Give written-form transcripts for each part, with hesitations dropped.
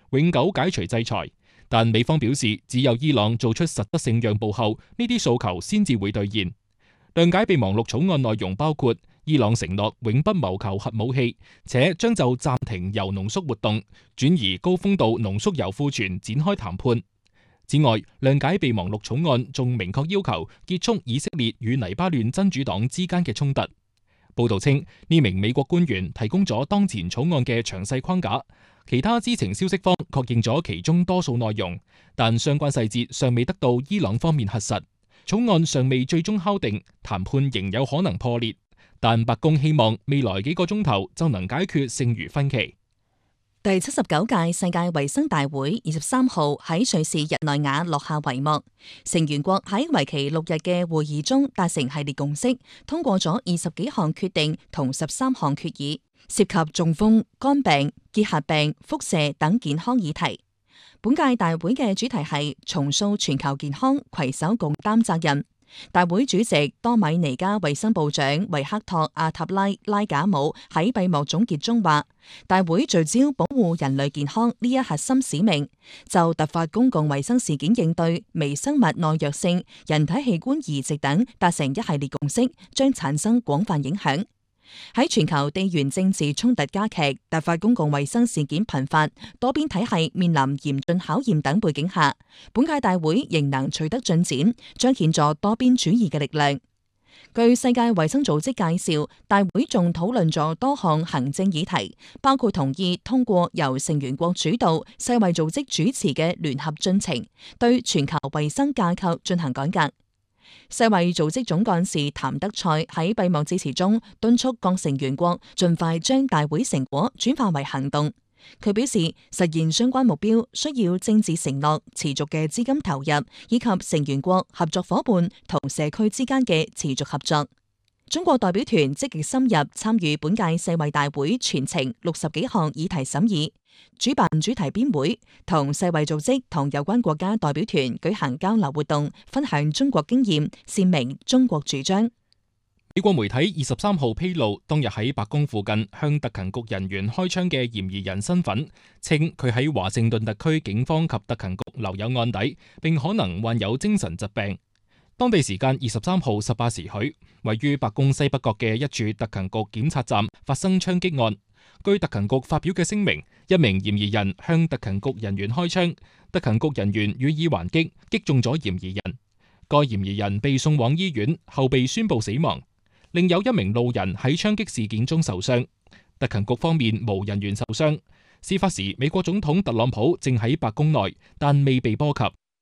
永久解除制裁。但美方表示，只有伊朗做出實質性讓步後，呢啲訴求先至會兌現。諒解備忘錄草案內容包括伊朗承諾永不謀求核武器，且將就暫停鈾濃縮活動、轉移高豐度濃縮鈾庫存展開談判。此外，諒解備忘錄草案仲明確要求結束以色列與黎巴嫩真主黨之間嘅衝突。報道稱，呢名美國官員提供咗當前草案嘅詳細框架，其他知情消息方確認咗其中多數內容，但相關細節尚未得到伊朗方面核實。草案尚未最終敲定，談判仍有可能破裂，但白宮希望未來幾個鐘頭就能解決剩餘分歧。 第79屆世界衛生大會23號喺瑞士日內瓦落下帷幕，成員國喺為期6日嘅會議中達成系列共識，通過咗20幾項決定同13項決議，涉及中風、肝病、結核病、輻射等健康議題。本屆大會嘅主題係重塑全球健康，攜手共擔責任。大會主席多米尼加衛生部長維克托阿塔拉拉賈姆喺閉幕總結中話，大會聚焦保護人類健康呢一核心使命，就突發公共衛生事件應對、微生物耐藥性、人體器官移植等達成一系列共識，將產生廣泛影響。喺全球地緣政治衝突加劇、突發公共衛生事件頻發、多邊體系面臨嚴峻考驗等背景下，本屆大會仍能取得進展，彰顯咗多邊主義嘅力量。據世界衛生組織介紹，大會仲討論咗多項行政議題，包括同意通過由成員國主導、世衛組織主持嘅聯合進程，對全球衛生架構進行改革。世衛組織總幹事譚德塞喺閉幕致辭中敦促各成員國盡快將大會成果轉化為行動。佢表示，實現相關目標需要政治承諾、持續嘅資金投入，以及成員國、合作夥伴同社區之間嘅持續合作。中國代表團積極深入參與本屆世衛大會全程60幾項議題審議，主辦主題邊會，同世衛組織同有關國家代表團舉行交流活動，分享中國經驗，闡明中國主張。 美國媒體23號披露，當日喺白宮附近向特勤局人員開槍嘅嫌疑人身份，稱佢喺華盛頓特區警方及特勤局留有案底，並可能患有精神疾病。當地時間23號18時許，位於白宮西北角嘅一處特勤局檢察站發生槍擊案。據特勤局發表嘅聲明，一名嫌疑人向特勤局人員開槍，特勤局人員予以還擊，擊中咗嫌疑人。該嫌疑人被送往醫院，後被宣布死亡。另有一名路人喺槍擊事件中受傷。特勤局方面無人員受傷。事發時，美國總統特朗普正喺白宮內，但未被波及。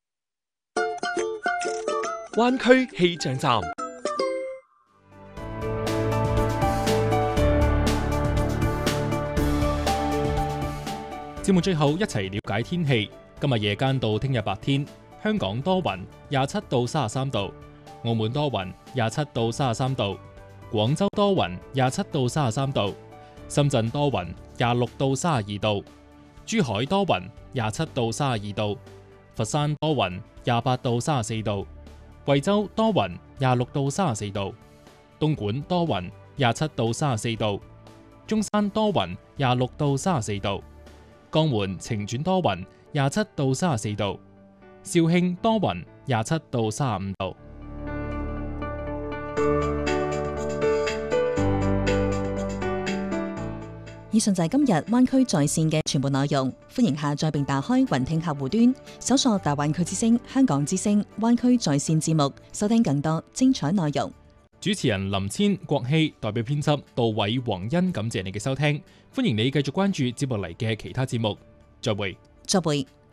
灣區氣象站。 節目最後一齊了解天氣。今日夜間到聽日白天，香港多雲，27到33度；澳門多雲，27到33度；廣州多雲，27到33度；深圳多雲，26到32度；珠海多雲，27到32度；佛山多雲，28到34度；貴州多雲，26到34度；東莞多雲，27到34度；中山多雲，26到34度；江門晴轉多雲，27到34度；肇慶多雲，27到35度。 以上就係今日灣區在線嘅全部內容，歡迎下載並打開雲聽客戶端，搜索大灣區之聲、香港之聲、灣區在線節目，收聽更多精彩內容。 主持人林千、郭希，代表編輯杜偉、黃欣，感謝你嘅收聽，歡迎你繼續關注接落嚟嘅其他節目，再會。 再會。